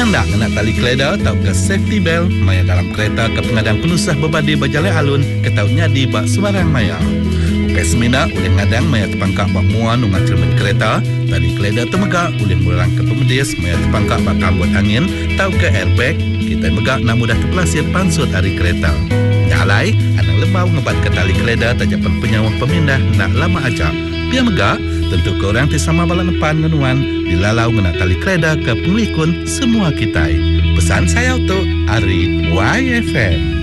Penanda kena tali keleda atau ke safety belt maya dalam kereta ke pengadang penusah berbadi berjalan alun ketautnya di bak sembarang maya. Ukai semina oleh ngadang maya terpangkak bak muan ungat cermin kereta, tali keleda temegak oleh murang ke pemedis maya terpangkak bak kambut angin atau ke airbag, kita megak nak mudah terpelasir pansut hari kereta. Nyalai, anang lembau ngebat ke tali keleda tajapan penyawah pemindah nak lama acak. Pia megak, tentu ke orang tisama balak depan ngenuan dilalau ngena tali keleda ke pengelikun semua kita. Pesan saya untuk Ari YFM.